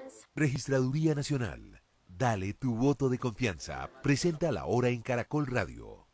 Registraduría Nacional. Dale tu voto de confianza. Presenta la hora en Caracol Radio.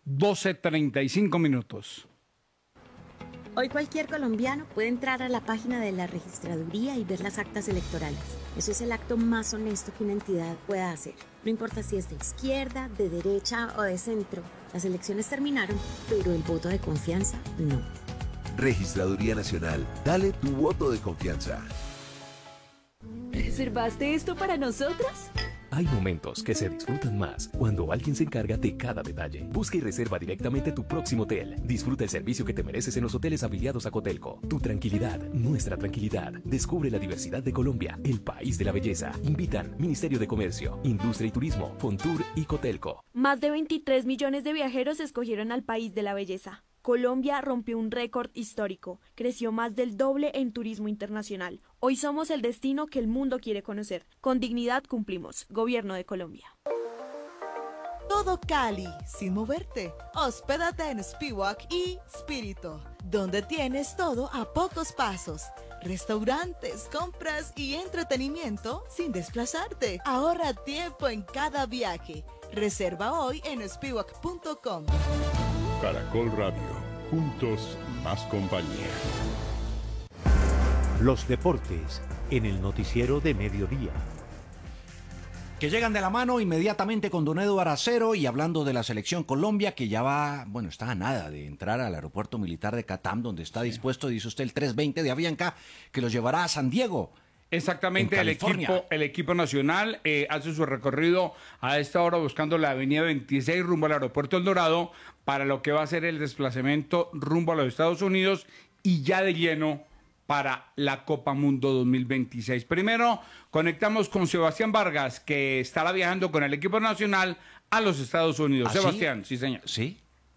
12:35. Hoy cualquier colombiano puede entrar a la página de la registraduría y ver las actas electorales. Eso es el acto más honesto que una entidad pueda hacer. No importa si es de izquierda, de derecha o de centro. Las elecciones terminaron, pero el voto de confianza no. Registraduría Nacional. Dale tu voto de confianza. ¿Reservaste esto para nosotros? Hay momentos que se disfrutan más cuando alguien se encarga de cada detalle. Busca y reserva directamente tu próximo hotel. Disfruta el servicio que te mereces en los hoteles afiliados a Cotelco. Tu tranquilidad, nuestra tranquilidad. Descubre la diversidad de Colombia, el país de la belleza. Invitan Ministerio de Comercio, Industria y Turismo, Fontur y Cotelco. Más de 23 millones de viajeros escogieron al país de la belleza. Colombia rompió un récord histórico, creció más del doble en turismo internacional. Hoy somos el destino que el mundo quiere conocer. Con dignidad cumplimos. Gobierno de Colombia. Todo Cali, sin moverte. Hospédate en Spiwak y Spirito, donde tienes todo a pocos pasos. Restaurantes, compras y entretenimiento sin desplazarte. Ahorra tiempo en cada viaje. Reserva hoy en spiwak.com. Caracol Radio, juntos más compañía. Los deportes en el noticiero de mediodía. Que llegan de la mano inmediatamente con don Eduardo Acero y hablando de la selección Colombia que ya va, bueno, está a nada de entrar al aeropuerto militar de Catam donde está dispuesto, dice usted, el 320 de Avianca que los llevará a San Diego. Exactamente, el equipo nacional hace su recorrido a esta hora buscando la avenida 26 rumbo al aeropuerto El Dorado para lo que va a ser el desplazamiento rumbo a los Estados Unidos y ya de lleno para la Copa Mundo 2026. Primero, conectamos con Sebastián Vargas, que estará viajando con el equipo nacional a los Estados Unidos. ¿Ah, Sebastián, sí? Sí, señor. Sí.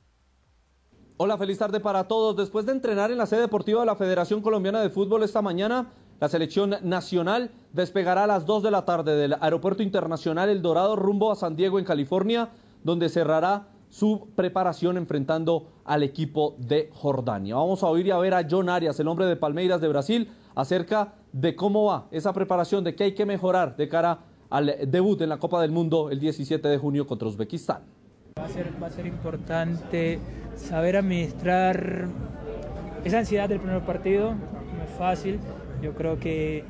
Hola, feliz tarde para todos. Después de entrenar en la sede deportiva de la Federación Colombiana de Fútbol esta mañana, la selección nacional despegará a las 2 de la tarde del Aeropuerto Internacional El Dorado rumbo a San Diego, en California, donde cerrará su preparación enfrentando al equipo de Jordania. Vamos a oír y a ver a John Arias, el hombre de Palmeiras de Brasil, acerca de cómo va esa preparación, de qué hay que mejorar de cara al debut en la Copa del Mundo el 17 de junio contra Uzbekistán. Va a ser importante saber administrar esa ansiedad del primer partido, no es fácil. Yo creo que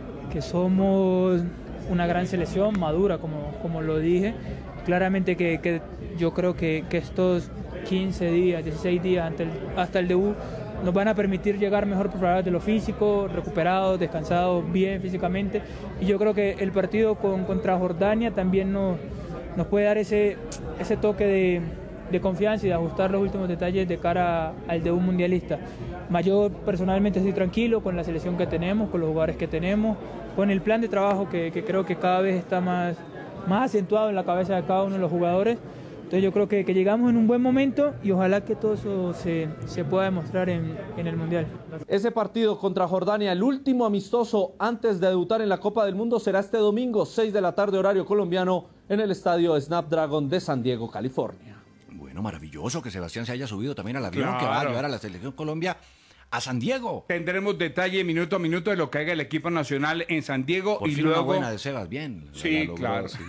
somos una gran selección, madura, como lo dije. Claramente que yo creo que estos 15 días, 16 días hasta el debut nos van a permitir llegar mejor preparados de lo físico, recuperados, descansados bien físicamente. Y yo creo que el partido contra Jordania también nos puede dar ese toque de confianza y de ajustar los últimos detalles de cara al debut mundialista. Yo personalmente estoy tranquilo con la selección que tenemos, con los jugadores que tenemos, con el plan de trabajo que creo que cada vez está más acentuado en la cabeza de cada uno de los jugadores. Entonces yo creo que llegamos en un buen momento y ojalá que todo eso se pueda demostrar en el Mundial. Ese partido contra Jordania, el último amistoso antes de debutar en la Copa del Mundo, será este domingo, 6 de la tarde, horario colombiano, en el estadio Snapdragon de San Diego, California. Bueno, maravilloso que Sebastián se haya subido también al avión, Claro, que va a llevar a la selección Colombia a San Diego. Tendremos detalle minuto a minuto de lo que haga el equipo nacional en San Diego. Por y fin luego una buena de Sebas, bien. Sí, claro. Sí.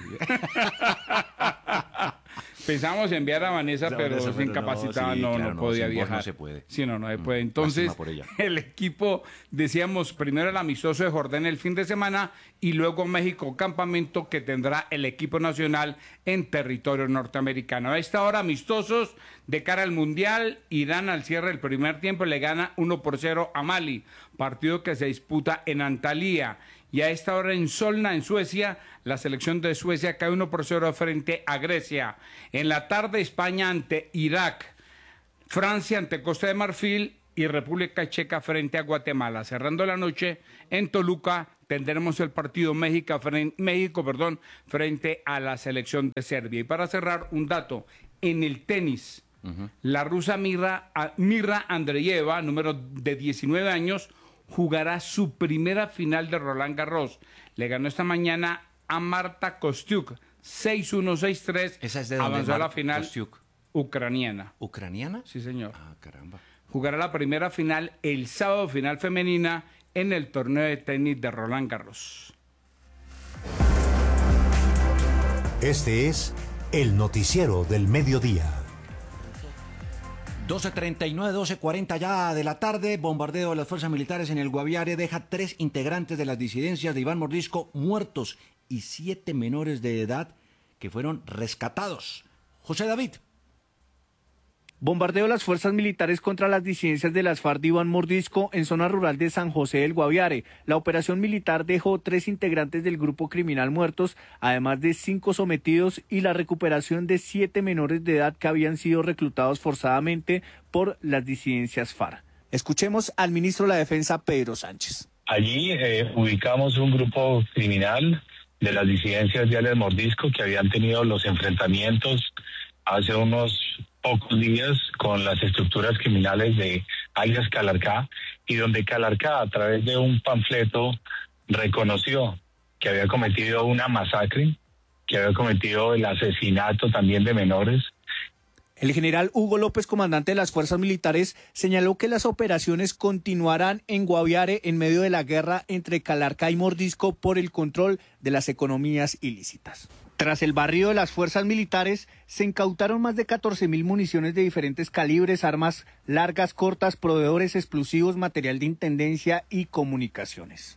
Pensamos enviar a Vanessa, pero es incapacitada, no podía viajar. No se puede. Sí, no se puede. Entonces, el equipo, decíamos, primero el amistoso de Jordania el fin de semana y luego México, campamento que tendrá el equipo nacional en territorio norteamericano. A esta hora, amistosos de cara al Mundial. Irán al cierre del primer tiempo le gana 1-0 a Mali, partido que se disputa en Antalya. Y a esta hora en Solna, en Suecia, la selección de Suecia cae 1-0 frente a Grecia. En la tarde, España ante Irak, Francia ante Costa de Marfil y República Checa frente a Guatemala. Cerrando la noche, en Toluca tendremos el partido México frente a la selección de Serbia. Y para cerrar, un dato, en el tenis, la rusa Mirra Andreeva, número de 19 años, jugará su primera final de Roland Garros. Le ganó esta mañana a Marta Kostyuk, 6-1, 6-3. ¿Esa es de dónde? Avanzó a la final Kostyuk? Ucraniana. ¿Ucraniana? Sí, señor. Ah, caramba. Jugará la primera final el sábado, final femenina, en el torneo de tenis de Roland Garros. Este es el noticiero del mediodía. 12:39, 12:40 ya de la tarde. Bombardeo de las fuerzas militares en el Guaviare deja 3 integrantes de las disidencias de Iván Mordisco muertos y 7 menores de edad que fueron rescatados. José David. Bombardeo de las fuerzas militares contra las disidencias de las FARC de Iván Mordisco en zona rural de San José del Guaviare. La operación militar dejó 3 integrantes del grupo criminal muertos, además de 5 sometidos y la recuperación de 7 menores de edad que habían sido reclutados forzadamente por las disidencias FARC. Escuchemos al ministro de la Defensa, Pedro Sánchez. Allí ubicamos un grupo criminal de las disidencias de alias Mordisco que habían tenido los enfrentamientos hace unos pocos días con las estructuras criminales de alias Calarcá, y donde Calarcá, a través de un panfleto, reconoció que había cometido una masacre, que había cometido el asesinato también de menores. El general Hugo López, comandante de las fuerzas militares, señaló que las operaciones continuarán en Guaviare en medio de la guerra entre Calarcá y Mordisco por el control de las economías ilícitas. Tras el barrido de las fuerzas militares, se incautaron más de 14.000 municiones de diferentes calibres, armas largas, cortas, proveedores explosivos, material de intendencia y comunicaciones.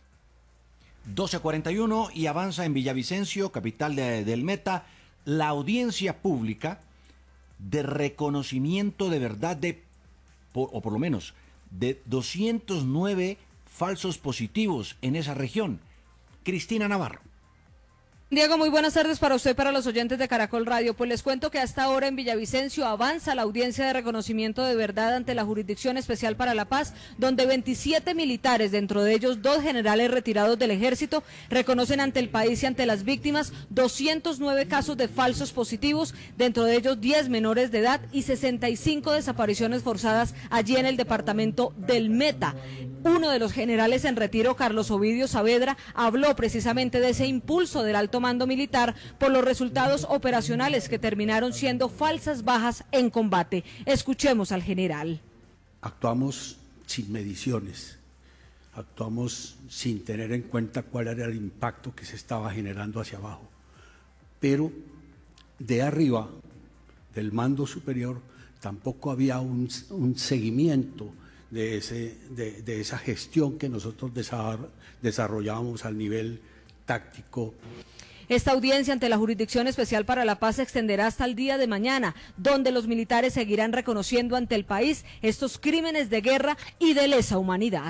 12:41 y avanza en Villavicencio, capital del Meta, la audiencia pública de reconocimiento de verdad o por lo menos de 209 falsos positivos en esa región. Cristina Navarro. Diego, muy buenas tardes para usted y para los oyentes de Caracol Radio. Pues les cuento que hasta ahora en Villavicencio avanza la audiencia de reconocimiento de verdad ante la Jurisdicción Especial para la Paz, donde 27 militares, dentro de ellos 2 generales retirados del Ejército, reconocen ante el país y ante las víctimas 209 casos de falsos positivos, dentro de ellos 10 menores de edad y 65 desapariciones forzadas allí en el departamento del Meta. Uno de los generales en retiro, Carlos Ovidio Saavedra, habló precisamente de ese impulso del alto mando militar por los resultados operacionales que terminaron siendo falsas bajas en combate. Escuchemos al general. Actuamos sin mediciones, actuamos sin tener en cuenta cuál era el impacto que se estaba generando hacia abajo, pero de arriba, del mando superior, tampoco había un seguimiento de esa gestión que nosotros desarrollábamos al nivel táctico. Esta audiencia ante la Jurisdicción Especial para la Paz se extenderá hasta el día de mañana, donde los militares seguirán reconociendo ante el país estos crímenes de guerra y de lesa humanidad.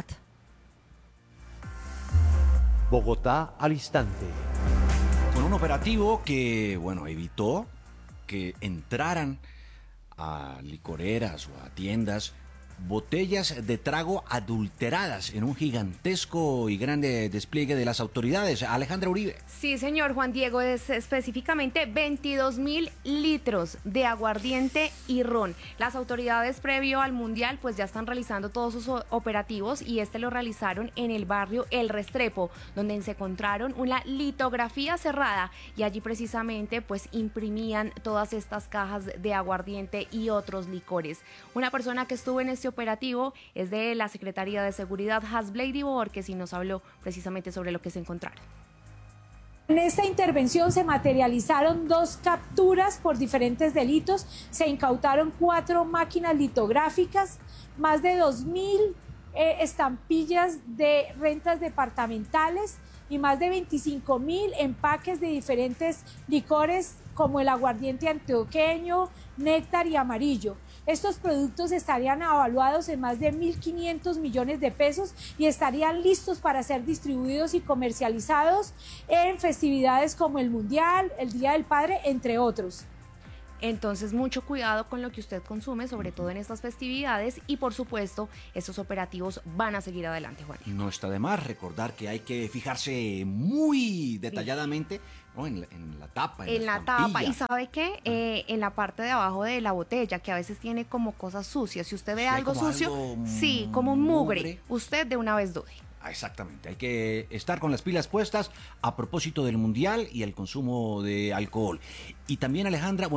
Bogotá al instante. Con un operativo que, evitó que entraran a licoreras o a tiendas botellas de trago adulteradas en un gigantesco y grande despliegue de las autoridades. Alejandra Uribe. Sí, señor Juan Diego, es específicamente 22.000 litros de aguardiente y ron. Las autoridades previo al Mundial pues ya están realizando todos sus operativos y lo realizaron en el barrio El Restrepo, donde se encontraron una litografía cerrada y allí precisamente pues imprimían todas estas cajas de aguardiente y otros licores. Una persona que estuvo en este operativo es de la Secretaría de Seguridad, Hasblady Borges, y nos habló precisamente sobre lo que se encontraron. En esta intervención se materializaron 2 capturas por diferentes delitos, se incautaron 4 máquinas litográficas, más de 2.000 estampillas de rentas departamentales y más de 25.000 empaques de diferentes licores como el aguardiente antioqueño, néctar y amarillo. Estos productos estarían evaluados en más de 1.500 millones de pesos y estarían listos para ser distribuidos y comercializados en festividades como el Mundial, el Día del Padre, entre otros. Entonces, mucho cuidado con lo que usted consume, sobre todo en estas festividades, y por supuesto, estos operativos van a seguir adelante, Juan. No está de más recordar que hay que fijarse muy detalladamente, ¿no? en la tapa. En la tapa, y ¿sabe qué? En la parte de abajo de la botella, que a veces tiene como cosas sucias. Si usted ve algo sucio, sí, como mugre, usted de una vez dude. Exactamente, hay que estar con las pilas puestas a propósito del Mundial y el consumo de alcohol. Y también, Alejandra,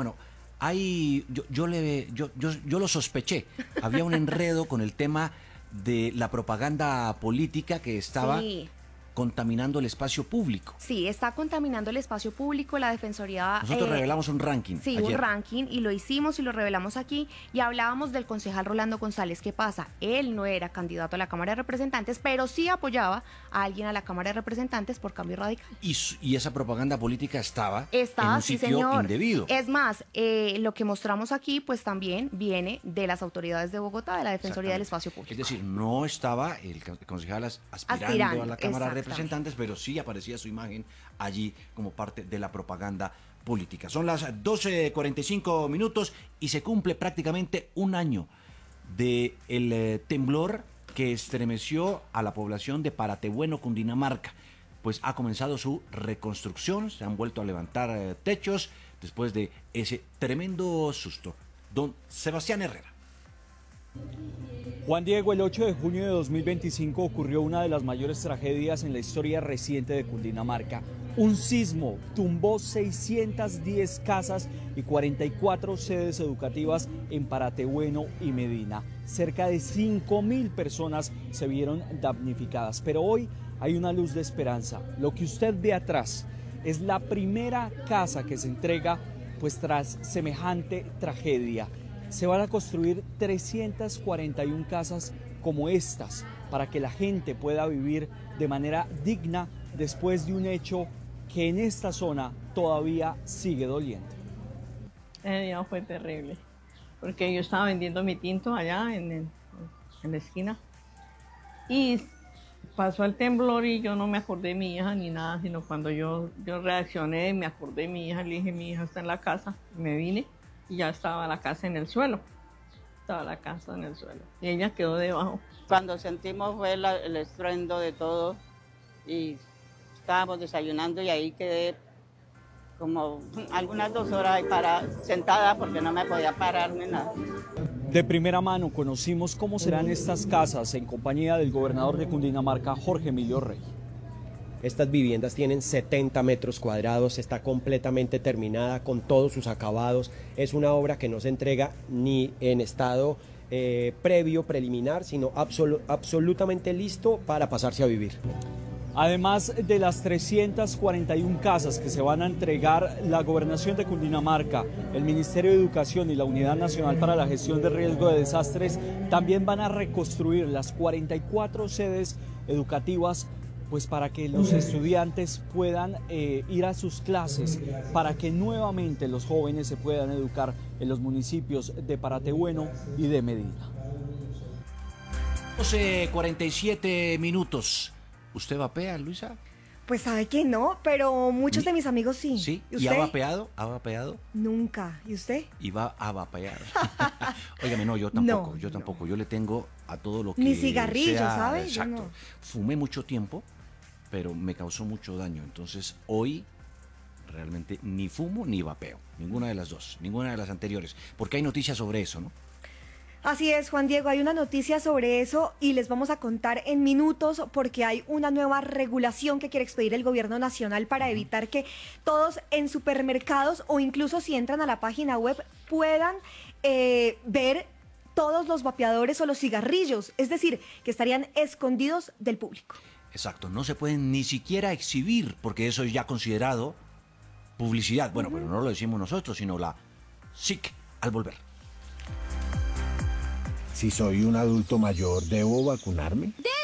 yo lo sospeché, había un enredo con el tema de la propaganda política que estaba contaminando el espacio público. Sí, está contaminando el espacio público. La Defensoría... Nosotros revelamos un ranking. Sí, ayer. un ranking, y lo hicimos y lo revelamos aquí, y hablábamos del concejal Rolando González. ¿Qué pasa? Él no era candidato a la Cámara de Representantes, pero sí apoyaba a alguien a la Cámara de Representantes por Cambio Radical. Y esa propaganda política estaba en un Sí, sitio señor. indebido. Es más, lo que mostramos aquí pues también viene de las autoridades de Bogotá, de la Defensoría del Espacio Público. Es decir, no estaba el concejal aspirando a la Cámara de Representantes, pero sí aparecía su imagen allí como parte de la propaganda política. Son las 12:45 minutos y se cumple prácticamente un año del temblor que estremeció a la población de Paratebueno, Cundinamarca. Pues ha comenzado su reconstrucción, se han vuelto a levantar techos después de ese tremendo susto. Don Sebastián Herrera. Juan Diego, el 8 de junio de 2025 ocurrió una de las mayores tragedias en la historia reciente de Cundinamarca. Un sismo tumbó 610 casas y 44 sedes educativas en Paratebueno y Medina. Cerca de 5.000 personas se vieron damnificadas, pero hoy hay una luz de esperanza. Lo que usted ve atrás es la primera casa que se entrega pues tras semejante tragedia. Se van a construir 341 casas como estas para que la gente pueda vivir de manera digna después de un hecho que en esta zona todavía sigue doliendo. Ese día fue terrible, porque yo estaba vendiendo mi tinto allá en la esquina y pasó el temblor y yo no me acordé de mi hija ni nada, sino cuando yo reaccioné, me acordé de mi hija, le dije, mi hija está en la casa, me vine y ya estaba la casa en el suelo, y ella quedó debajo. Cuando sentimos fue el estruendo de todo y estábamos desayunando y ahí quedé como algunas 2 horas ahí sentada porque no me podía parar ni nada. De primera mano conocimos cómo serán estas casas en compañía del gobernador de Cundinamarca, Jorge Emilio Rey. Estas viviendas tienen 70 metros cuadrados, está completamente terminada con todos sus acabados. Es una obra que no se entrega ni en estado previo, preliminar, sino absolutamente listo para pasarse a vivir. Además de las 341 casas que se van a entregar, la Gobernación de Cundinamarca, el Ministerio de Educación y la Unidad Nacional para la Gestión de Riesgo de Desastres también van a reconstruir las 44 sedes educativas, pues para que los estudiantes puedan ir a sus clases, para que nuevamente los jóvenes se puedan educar en los municipios de Paratebueno y de Medina. 12:47 minutos. ¿Usted vapea, Luisa? Pues sabe que no, pero muchos de mis amigos sí. ¿Sí? ¿Y ¿Y usted? ha vapeado? ¿Ha vapeado? Nunca. ¿Y usted? Y va a vapear. Óigame, no, yo tampoco, yo tampoco. Yo le tengo a todo lo que Ni cigarrillo, sea, ¿sabe? Exacto. Yo no. Fumé mucho tiempo, pero me causó mucho daño. Entonces, hoy realmente ni fumo ni vapeo. Ninguna de las dos, ninguna de las anteriores. Porque hay noticias sobre eso, ¿no? Así es, Juan Diego, hay una noticia sobre eso y les vamos a contar en minutos porque hay una nueva regulación que quiere expedir el gobierno nacional para evitar que todos en supermercados o incluso si entran a la página web puedan ver todos los vapeadores o los cigarrillos, es decir, que estarían escondidos del público. Exacto, no se pueden ni siquiera exhibir porque eso es ya considerado publicidad. Bueno, pero no lo decimos nosotros, sino la SIC al volver. Si soy un adulto mayor, ¿debo vacunarme? ¡Debe